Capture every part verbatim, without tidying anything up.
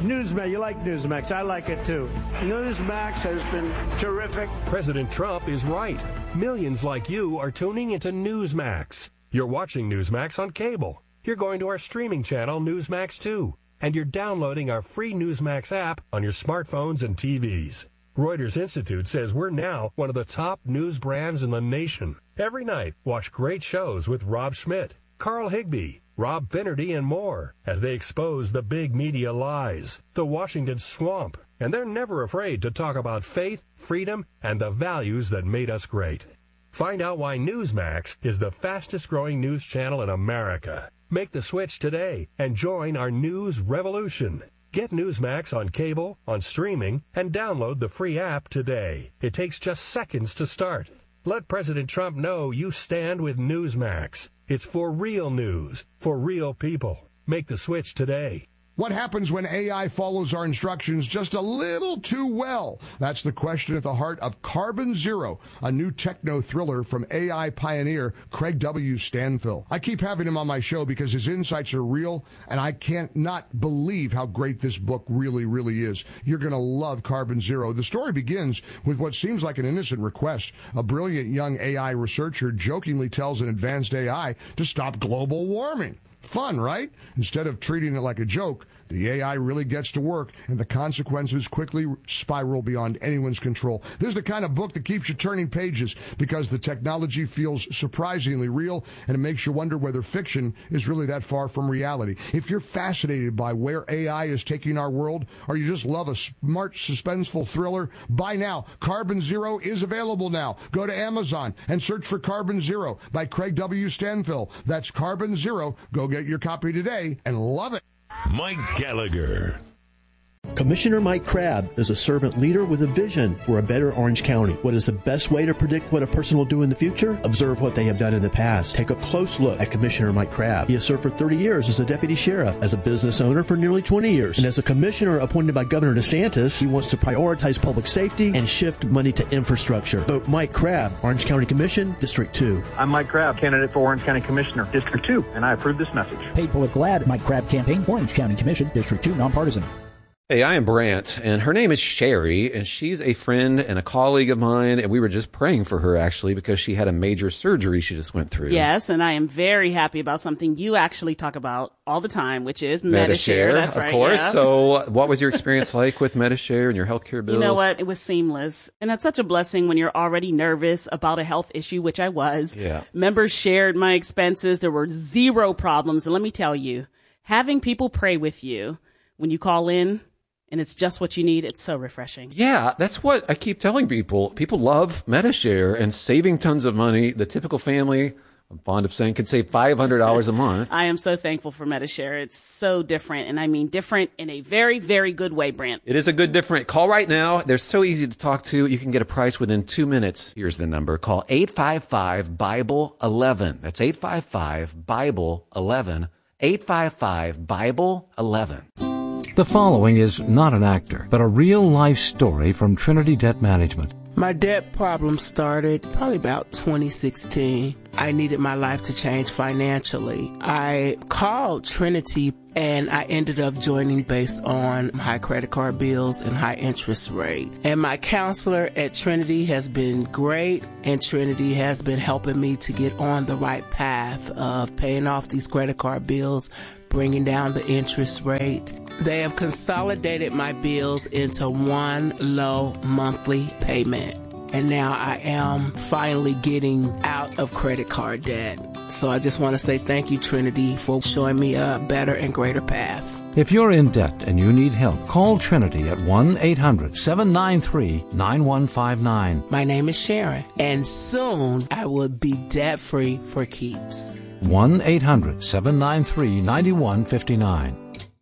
Newsmax. You like Newsmax. I like it, too. Newsmax has been terrific. President Trump is right. Millions like you are tuning into Newsmax. You're watching Newsmax on cable. You're going to our streaming channel, Newsmax two. And you're downloading our free Newsmax app on your smartphones and T Vs. Reuters Institute says we're now one of the top news brands in the nation. Every night, watch great shows with Rob Schmidt, Carl Higbie, Rob Finnerty, and more as they expose the big media lies, the Washington swamp, and they're never afraid to talk about faith, freedom, and the values that made us great. Find out why Newsmax is the fastest-growing news channel in America. Make the switch today and join our news revolution. Get Newsmax on cable, on streaming, and download the free app today. It takes just seconds to start. Let President Trump know you stand with Newsmax. It's for real news, for real people. Make the switch today. What happens when A I follows our instructions just a little too well? That's the question at the heart of Carbon Zero, a new techno thriller from A I pioneer Craig W. Stanfill. I keep having him on my show because his insights are real, and I can't not believe how great this book really, really is. You're going to love Carbon Zero. The story begins with what seems like an innocent request. A brilliant young A I researcher jokingly tells an advanced A I to stop global warming. Fun, right? Instead of treating it like a joke, the A I really gets to work, and the consequences quickly spiral beyond anyone's control. This is the kind of book that keeps you turning pages because the technology feels surprisingly real, and it makes you wonder whether fiction is really that far from reality. If you're fascinated by where A I is taking our world, or you just love a smart, suspenseful thriller, buy now. Carbon Zero is available now. Go to Amazon and search for Carbon Zero by Craig W. Stanfill. That's Carbon Zero. Go get your copy today and love it. Mike Gallagher. Commissioner Mike Crabb is a servant leader with a vision for a better Orange County. What is the best way to predict what a person will do in the future? Observe what they have done in the past. Take a close look at Commissioner Mike Crabb. He has served for thirty years as a deputy sheriff, as a business owner for nearly twenty years, and as a commissioner appointed by Governor DeSantis, he wants to prioritize public safety and shift money to infrastructure. Vote Mike Crabb, Orange County Commission, District two. I'm Mike Crabb, candidate for Orange County Commissioner, District two, and I approve this message. Paid political ad, Mike Crabb campaign, Orange County Commission, District two, nonpartisan. Hey, I am Brant, and her name is Sherry, and she's a friend and a colleague of mine, and we were just praying for her, actually, because she had a major surgery she just went through. Yes, and I am very happy about something you actually talk about all the time, which is Medi-Share. That's of right, course. yeah. So what was your experience like with Medi-Share and your healthcare bills? You know what? It was seamless. And that's such a blessing when you're already nervous about a health issue, which I was. Yeah. Members shared my expenses. There were zero problems. And let me tell you, having people pray with you when you call in, and it's just what you need, it's so refreshing. Yeah, that's what I keep telling people. People love Medi-Share and saving tons of money. The typical family, I'm fond of saying, could save five hundred dollars a month. I am so thankful for Medi-Share. It's so different, and I mean different in a very, very good way, Brant. It is a good different. Call right now. They're so easy to talk to. You can get a price within two minutes. Here's the number. Call eight five five, Bible eleven. That's eight five five, Bible eleven. eight five five, Bible eleven. The following is not an actor, but a real-life story from Trinity Debt Management. My debt problem started probably about twenty sixteen. I needed my life to change financially. I called Trinity and I ended up joining based on high credit card bills and high interest rate. And my counselor at Trinity has been great, and Trinity has been helping me to get on the right path of paying off these credit card bills, bringing down the interest rate. They have consolidated my bills into one low monthly payment. And now I am finally getting out of credit card debt. So I just want to say thank you, Trinity, for showing me a better and greater path. If you're in debt and you need help, call Trinity at one eight hundred, seven nine three, nine one five nine. My name is Sharon, and soon I will be debt-free for keeps. one eight hundred, seven nine three, nine one five nine.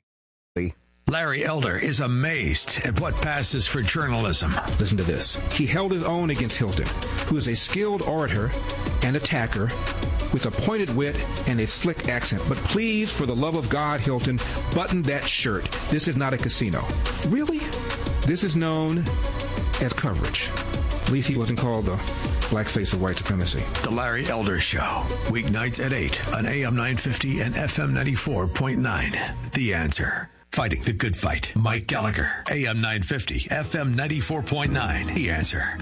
Larry Elder is amazed at what passes for journalism. Listen to this. He held his own against Hilton, who is a skilled orator and attacker with a pointed wit and a slick accent. But please, for the love of God, Hilton, button that shirt. This is not a casino. Really? This is known as coverage. At least he wasn't called the blackface of white supremacy. The Larry Elder Show, weeknights at eight on A M nine fifty and F M ninety-four point nine. The Answer. Fighting the good fight. Mike Gallagher, A M nine fifty, F M ninety-four point nine. The Answer.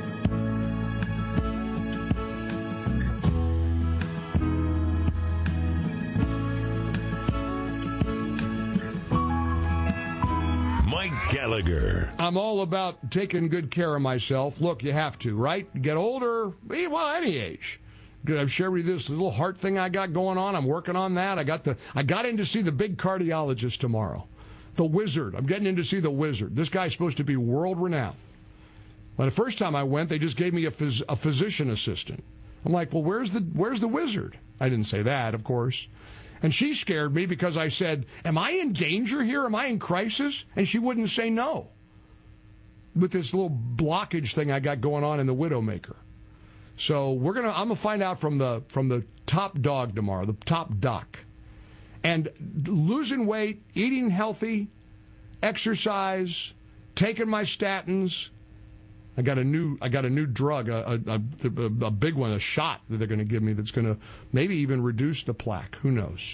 Gallagher. I'm all about taking good care of myself. Look, you have to, right? Get older, well, any age. Good. I've shared with you this little heart thing I got going on. I'm working on that. I got the. I got in to see the big cardiologist tomorrow, the Wizard. I'm getting in to see the Wizard. This guy's supposed to be world renowned. Well, the first time I went, they just gave me a, phys, a physician assistant. I'm like, well, where's the where's the Wizard? I didn't say that, of course. And she scared me because I said, am I in danger here? Am I in crisis? And she wouldn't say no. With this little blockage thing I got going on in the Widowmaker. So we're gonna I'm gonna find out from the from the top dog tomorrow, the top doc. And losing weight, eating healthy, exercise, taking my statins. I got a new I got a new drug, a, a, a, a big one, a shot that they're going to give me that's going to maybe even reduce the plaque. Who knows?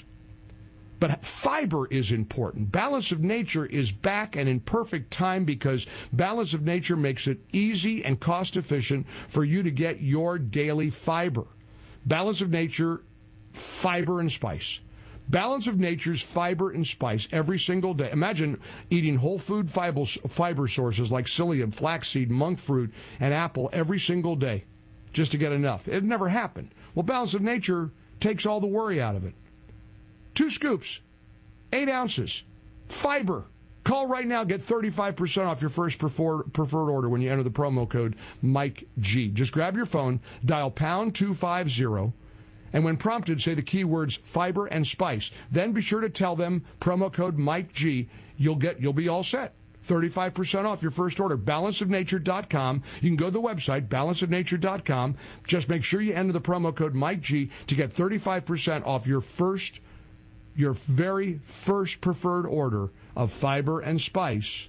But fiber is important. Balance of Nature is back and in perfect time because Balance of Nature makes it easy and cost efficient for you to get your daily fiber. Balance of Nature, fiber and spice. Balance of Nature's fiber and spice every single day. Imagine eating whole food fiber, fiber sources like psyllium, flaxseed, monk fruit, and apple every single day just to get enough. It never happened. Well, Balance of Nature takes all the worry out of it. Two scoops, eight ounces, fiber. Call right now, get thirty-five percent off your first preferred, preferred order when you enter the promo code Mike G. Just grab your phone, dial pound two fifty, and when prompted, say the keywords fiber and spice. Then be sure to tell them promo code Mike G. You'll get you'll be all set. thirty-five percent off your first order. balance of nature dot com. You can go to the website, balance of nature dot com. Just make sure you enter the promo code Mike G to get thirty-five percent off your first, your very first preferred order of fiber and spice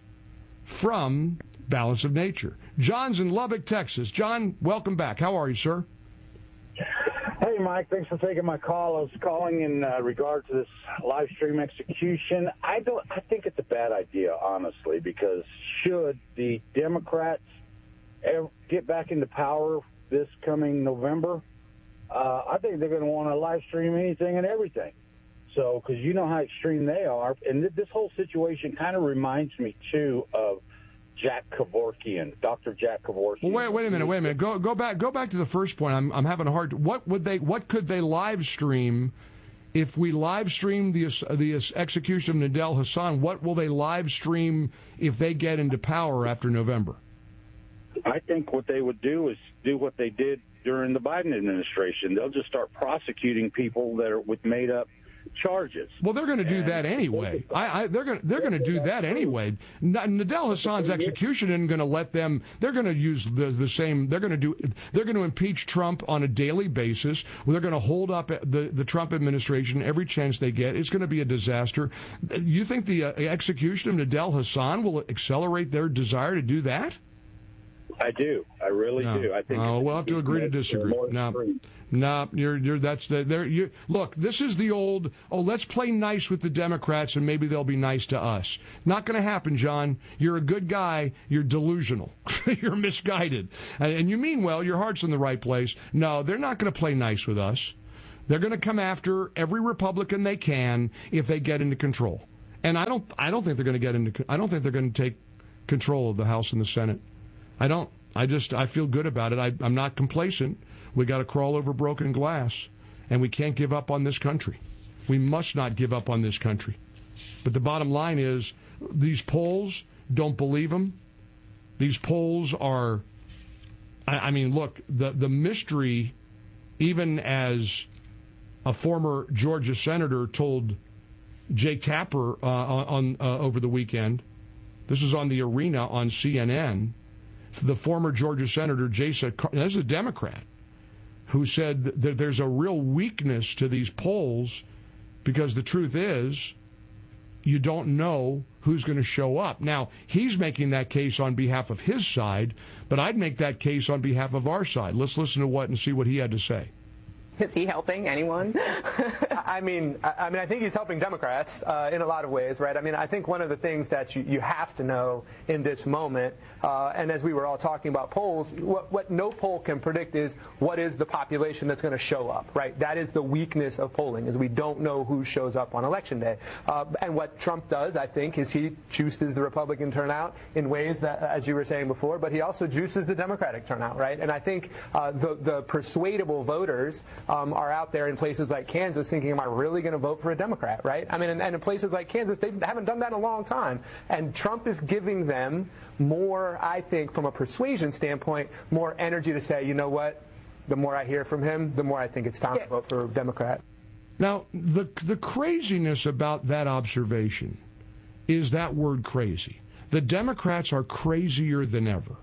from Balance of Nature. John's in Lubbock, Texas. John, welcome back. How are you, sir? Hey, Mike, thanks for taking my call. I was calling in uh, regard to this live stream execution. I don't. I think it's a bad idea, honestly, because should the Democrats ever get back into power this coming November, uh, I think they're going to want to live stream anything and everything. So, because you know how extreme they are. And th- this whole situation kind of reminds me, too, of Jack Kevorkian, Doctor Jack Kevorkian. Well, wait, wait a minute, wait a minute. Go, go back, go back to the first point. I'm, I'm having a hard. What would they? What could they live stream? If we live stream the the execution of Nidal Hasan, what will they live stream if they get into power after November? I think what they would do is do what they did during the Biden administration. They'll just start prosecuting people that are with made up charges. Well, they're going to do and that anyway. I, I, they're going they're going to do that anyway. Nidal Hasan's execution isn't going to let them. They're going to use the the same. They're going to do. They're going to impeach Trump on a daily basis. They're going to hold up the the Trump administration every chance they get. It's going to be a disaster. You think the uh, execution of Nidal Hasan will accelerate their desire to do that? I do. I really no. do. I think. Oh, we'll have to agree to disagree. No, no, you're, you're. That's the. There. You look. This is the old. Oh, let's play nice with the Democrats, and maybe they'll be nice to us. Not going to happen, John. You're a good guy. You're delusional. You're misguided, and, and you mean well. Your heart's in the right place. No, they're not going to play nice with us. They're going to come after every Republican they can if they get into control. And I don't. I don't think they're going to get into. I don't think they're going to take control of the House and the Senate. I don't. I just, I feel good about it. I, I'm not complacent. We got to crawl over broken glass, and we can't give up on this country. We must not give up on this country. But the bottom line is, these polls, don't believe them. These polls are, I, I mean, look, the, the mystery, even as a former Georgia senator told Jake Tapper uh, on uh, over the weekend, this is on the Arena on C N N, the former Georgia Senator Jason, this is a Democrat, who said that there's a real weakness to these polls because the truth is you don't know who's going to show up. Now, he's making that case on behalf of his side, but I'd make that case on behalf of our side. Let's listen to what and see what he had to say. Is he helping anyone? I mean, I mean, I think he's helping Democrats uh, in a lot of ways, right? I mean, I think one of the things that you, you have to know in this moment, uh, and as we were all talking about polls, what, what no poll can predict is what is the population that's going to show up, right? That is the weakness of polling, is we don't know who shows up on Election Day. Uh, and what Trump does, I think, is he juices the Republican turnout in ways that, as you were saying before, but he also juices the Democratic turnout, right? And I think uh, the, the persuadable voters Um, are out there in places like Kansas thinking, am I really going to vote for a Democrat, right? I mean, and, and in places like Kansas, they haven't done that in a long time. And Trump is giving them more, I think, from a persuasion standpoint, more energy to say, you know what, the more I hear from him, the more I think it's time yeah. to vote for a Democrat. Now, the the craziness about that observation is that word crazy. The Democrats are crazier than ever.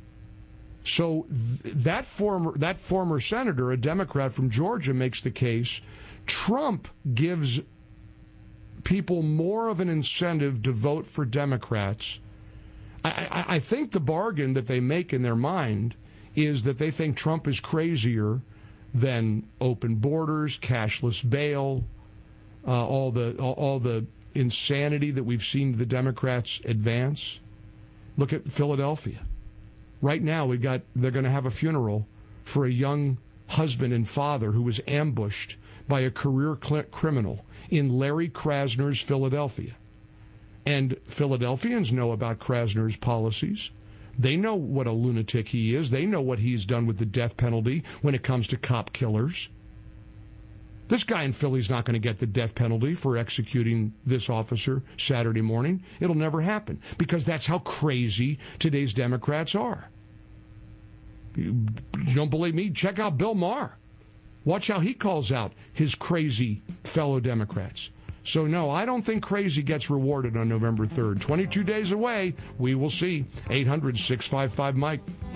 So th- that former that former senator, a Democrat from Georgia, makes the case Trump gives people more of an incentive to vote for Democrats. I, I, I think the bargain that they make in their mind is that they think Trump is crazier than open borders, cashless bail, uh, all the all, all the insanity that we've seen the Democrats advance. Look at Philadelphia. Right now, we've got they're going to have a funeral for a young husband and father who was ambushed by a career cl- criminal in Larry Krasner's Philadelphia. And Philadelphians know about Krasner's policies. They know what a lunatic he is. They know what he's done with the death penalty when it comes to cop killers. This guy in Philly's not going to get the death penalty for executing this officer Saturday morning. It'll never happen because that's how crazy today's Democrats are. You, you don't believe me? Check out Bill Maher. Watch how he calls out his crazy fellow Democrats. So, no, I don't think crazy gets rewarded on November third. twenty-two days away. We will see. eight hundred, six five five, Mike.